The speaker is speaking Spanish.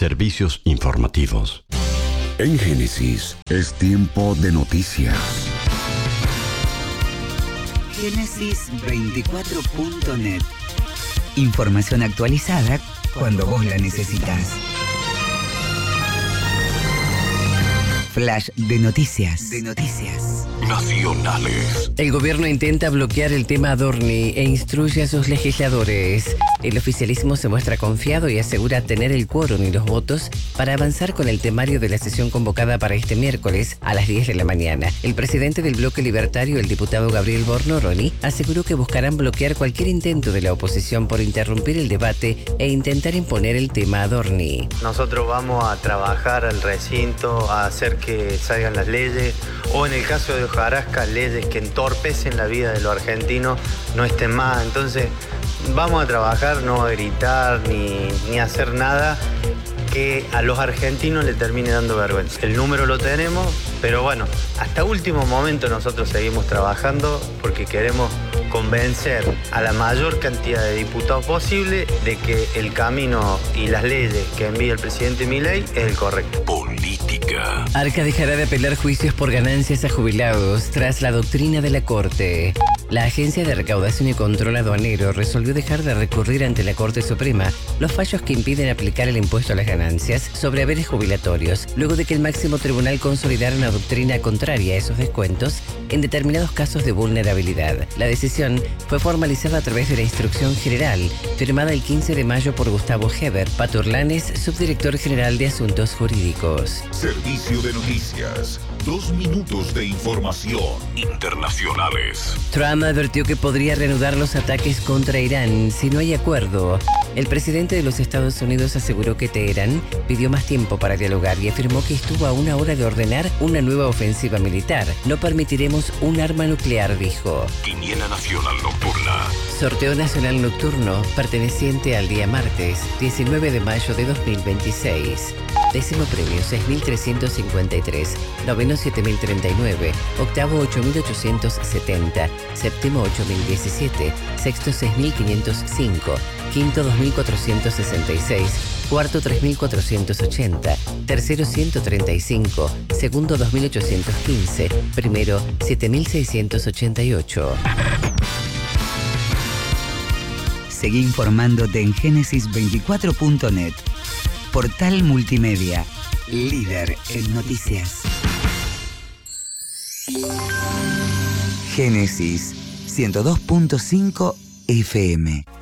Servicios informativos. En Génesis es tiempo de noticias. Génesis24.net. Información actualizada cuando vos la necesitas. Flash de noticias. Nacionales. El gobierno intenta bloquear el tema Adorni e instruye a sus legisladores. El oficialismo se muestra confiado y asegura tener el quórum y los votos para avanzar con el temario de la sesión convocada para este miércoles a las 10 de la mañana. El presidente del bloque libertario, el diputado Gabriel Bornoroni, aseguró que buscarán bloquear cualquier intento de la oposición por interrumpir el debate e intentar imponer el tema Adorni. Nosotros vamos a trabajar al recinto, a hacer que salgan las leyes, o en el caso de hojarasca, leyes que entorpecen la vida de los argentinos no estén más. Entonces vamos a trabajar, no a gritar ni a hacer nada que a los argentinos le termine dando vergüenza. El número lo tenemos, pero bueno, hasta último momento nosotros seguimos trabajando porque queremos convencer a la mayor cantidad de diputados posible de que el camino y las leyes que envía el presidente Milei es el correcto. Política. Arca dejará de apelar juicios por ganancias a jubilados tras la doctrina de la Corte. La Agencia de Recaudación y Control Aduanero resolvió dejar de recurrir ante la Corte Suprema los fallos que impiden aplicar el impuesto a las ganancias sobre haberes jubilatorios, luego de que el máximo tribunal consolidara una doctrina contraria a esos descuentos en determinados casos de vulnerabilidad. La decisión fue formalizada a través de la Instrucción General, firmada el 15 de mayo por Gustavo Heber Paturlanes, subdirector general de Asuntos Jurídicos. Servicio de noticias. 2 minutos de información. Internacionales. Trump advirtió que podría reanudar los ataques contra Irán si no hay acuerdo. El presidente de los Estados Unidos aseguró que Teherán pidió más tiempo para dialogar y afirmó que estuvo a una hora de ordenar una nueva ofensiva militar. No permitiremos un arma nuclear, dijo. Quiniela Nacional Nocturna. Sorteo nacional nocturno perteneciente al día martes 19 de mayo de 2026. Décimo premio 6.353, noveno 7.039, octavo 8.870, séptimo 8.017, sexto 6.505, quinto 2.466, cuarto 3.480, tercero 135, segundo 2.815, primero 7.688. Seguí informándote en Génesis24.net. Portal multimedia, líder en noticias. Génesis 102.5 FM.